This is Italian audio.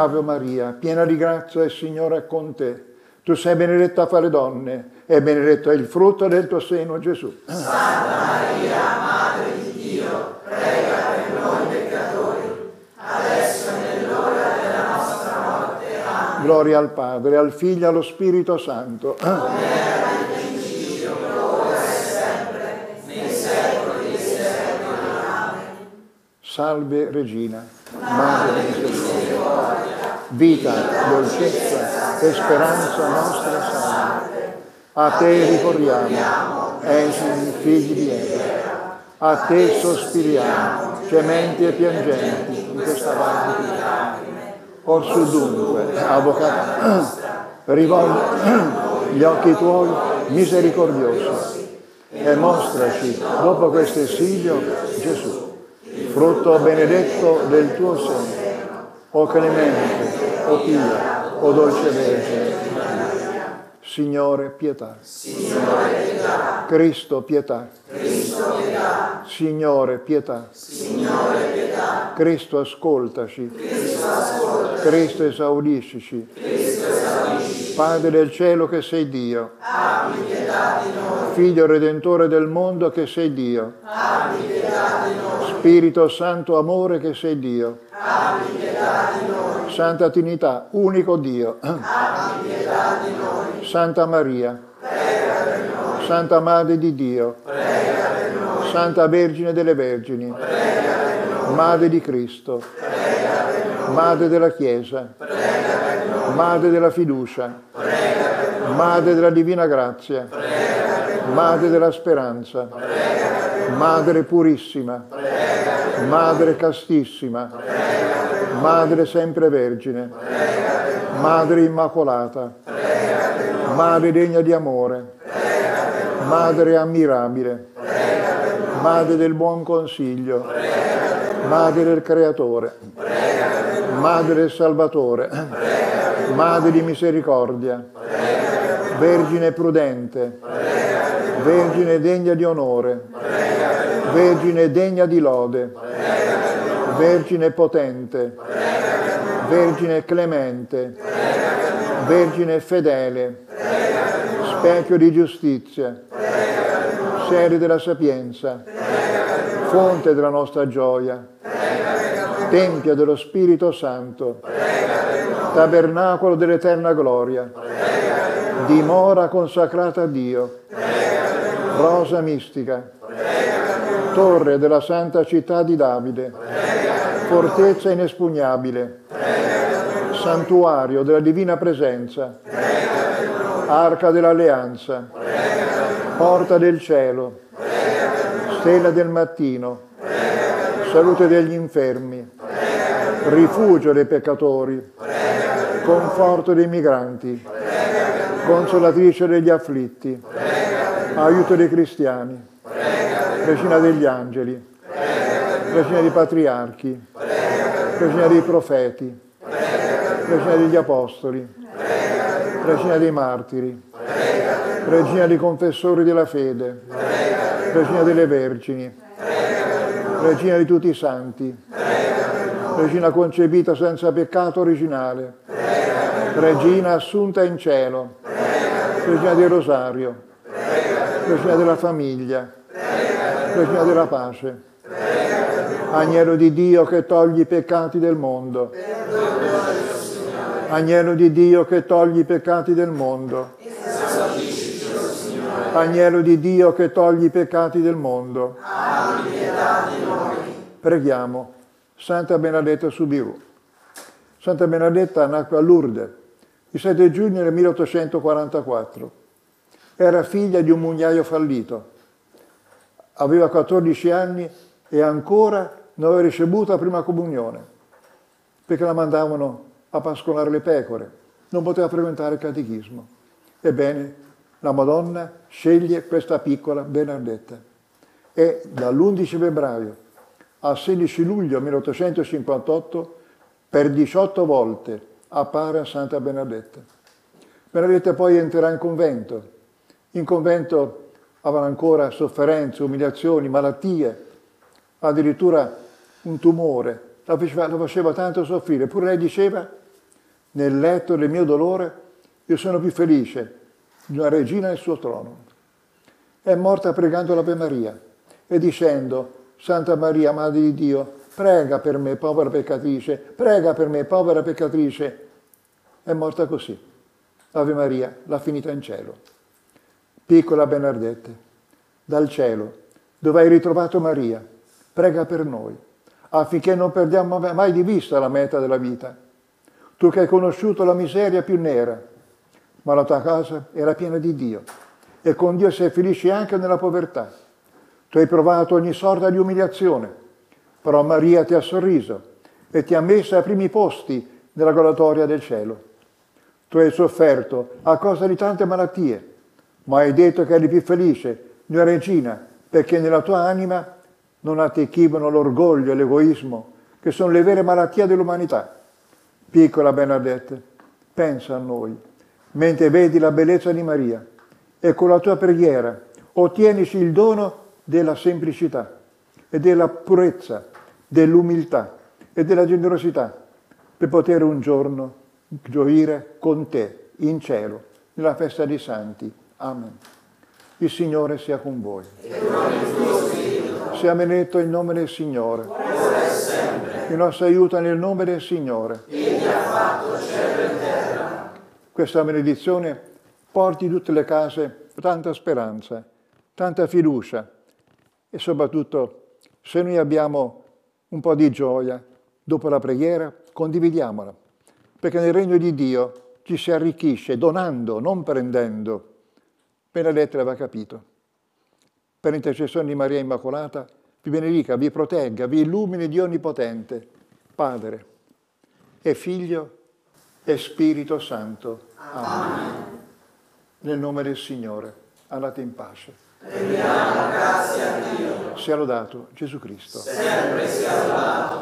Ave Maria, piena di grazia, il Signore è con te. Tu sei benedetta fra le donne e benedetto è il frutto del tuo seno, Gesù. Santa Maria, Madre di Dio, prega per noi peccatori, adesso è nell'ora della nostra morte. Amen. Gloria al Padre, al Figlio e allo Spirito Santo. Come era nel principio, ora e sempre, nei secoli dei secoli. Amen. Salve Regina, Madre di misericordia, vita, dolcezza e speranza nostra salve. A te ricorriamo, esuli figli di Eva. A te sospiriamo, gementi e piangenti in questa valle di lacrime. Orsù dunque, avvocato, rivolgi gli occhi tuoi misericordiosi e mostraci, dopo questo esilio, Gesù, frutto benedetto del tuo seno. O clemente, o pia, o dolce Vergine Maria. Signore, pietà. Signore, pietà. Cristo, pietà. Cristo, pietà. Signore, pietà. Signore, pietà. Cristo, ascoltaci. Cristo, ascolta. Cristo, esaudiscici. Cristo, esaudisci. Padre del cielo che sei Dio. Abbi pietà di noi. Figlio Redentore del mondo che sei Dio. Abbi pietà di noi. Spirito Santo amore che sei Dio. Abbi pietà di noi. Santa Trinità, unico Dio. Abbi pietà di noi. Santa Maria. Prega per noi. Santa Madre di Dio. Prega per noi. Santa Vergine delle Vergini. Prega per noi. Madre di Cristo. Prega per noi. Madre della Chiesa. Prega per noi. Madre della fiducia. Prega per noi. Madre della divina grazia. Prega per noi. Madre della speranza. Prega per noi. Madre purissima. Prega per noi. Madre castissima. Prega per noi. Madre sempre vergine. Prega per noi. Madre immacolata. Prega per noi. Madre degna di amore. Prega per noi. Madre ammirabile. Prega per noi. Madre del buon consiglio. Prega per noi. Madre del Creatore. Prega per noi. Madre del Salvatore. Prega per noi. Madre di misericordia. Prega per noi. Vergine prudente. Prega per noi. Vergine degna di onore. Prega per noi. Vergine degna di lode. Prega per noi. Vergine potente. Prega per noi. Vergine clemente. Prega per noi. Vergine fedele. Prega per noi. Specchio di giustizia. Prega per noi. Sede della sapienza. Prega per noi. Fonte della nostra gioia. Prega per noi. Tempio dello Spirito Santo. Prega per noi. Tabernacolo dell'eterna gloria. Prega per noi. Dimora consacrata a Dio. Prega per noi. Rosa mistica. Prega per noi. Torre della santa città di Davide. Prega per noi. Fortezza inespugnabile. Prega per noi. Santuario della divina presenza. Prega per noi. Arca dell'alleanza. Prega per noi. Porta del cielo. Prega per noi. Stella del mattino. Prega per noi. Salute degli infermi. Prega per noi. Rifugio dei peccatori. Prega per noi. Conforto dei migranti. Prega per noi. Consolatrice degli afflitti. Prega per noi. Aiuto dei cristiani. Prega per noi. Regina degli angeli. Prega per noi. Regina dei patriarchi. Prega per noi. Regina dei profeti. Prega per noi. Regina degli apostoli. Prega per noi. Regina dei martiri. Prega per noi. Regina dei confessori della fede. Prega per noi. Regina delle vergini. Prega per noi. Regina di tutti i santi. Prega per noi. Regina concepita senza peccato originale. Prega per noi. Regina assunta in cielo. Prega per noi. Regina del rosario. Prega per noi. Regina della famiglia. Prega per noi. Regina della pace. Prega per noi. Agnello di Dio che togli i peccati del mondo. Perdonaci, Signore. Agnello di Dio che togli i peccati del mondo. Esaudisci, Signore. Agnello di Dio che togli i peccati del mondo. Abbi pietà di noi. Preghiamo. Santa Benedetta Subiru. Santa Benedetta nacque a Lourdes il 7 giugno del 1844. Era figlia di un mugnaio fallito. Aveva 14 anni e ancora non aveva ricevuto la prima comunione, perché la mandavano a pascolare le pecore, non poteva frequentare il catechismo. Ebbene, la Madonna sceglie questa piccola Benedetta e dall'11 febbraio al 16 luglio 1858 per 18 volte appare a Santa Benedetta. Benedetta poi entrerà in convento. In convento aveva ancora sofferenze, umiliazioni, malattie, addirittura un tumore. La faceva tanto soffrire, eppure lei diceva nel letto del mio dolore, io sono più felice di una regina nel suo trono. È morta pregando l'Ave Maria e dicendo: Santa Maria, Madre di Dio, prega per me, povera peccatrice, prega per me, povera peccatrice. È morta così. Ave Maria l'ha finita in cielo. Piccola Bernadette, dal cielo, dove hai ritrovato Maria, prega per noi, affinché non perdiamo mai di vista la meta della vita. Tu che hai conosciuto la miseria più nera, ma la tua casa era piena di Dio, e con Dio sei felice anche nella povertà. Tu hai provato ogni sorta di umiliazione, però Maria ti ha sorriso e ti ha messo ai primi posti nella graduatoria del cielo. Tu hai sofferto a causa di tante malattie, ma hai detto che eri più felice di una regina, perché nella tua anima non attecchivano l'orgoglio e l'egoismo, che sono le vere malattie dell'umanità. Piccola Bernadette, pensa a noi, mentre vedi la bellezza di Maria, e con la tua preghiera ottienici il dono della semplicità e della purezza, dell'umiltà e della generosità, per poter un giorno gioire con te in cielo, nella festa dei santi. Amen. Il Signore sia con voi. E con il tuo spirito. Sia benedetto il nome del Signore. Ora e sempre. Il nostro aiuto nel nome del Signore. Egli ha fatto cielo e terra. Questa benedizione porti in tutte le case tanta speranza, tanta fiducia e soprattutto, se noi abbiamo un po' di gioia dopo la preghiera, condividiamola, perché nel regno di Dio ci si arricchisce donando, non prendendo. Benedetta aveva capito. Per intercessione di Maria Immacolata, vi benedica, vi protegga, vi illumini Dio Onnipotente, Padre e Figlio e Spirito Santo. Amen. Nel nome del Signore, andate in pace. Rendiamo grazie a Dio. Sia lodato Gesù Cristo. Sempre sia lodato.